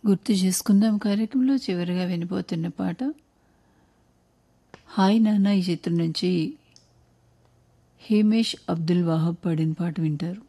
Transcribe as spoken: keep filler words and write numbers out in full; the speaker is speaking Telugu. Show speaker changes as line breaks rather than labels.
గుర్తు చేసుకుందాం కార్యక్రమంలో చివరిగా వినబోతున్న పాట హాయ్ నాన్న ఈ చిత్రం నుంచి హిమేష్ అబ్దుల్ వాహబ్ పాడిన పాట వింటారు.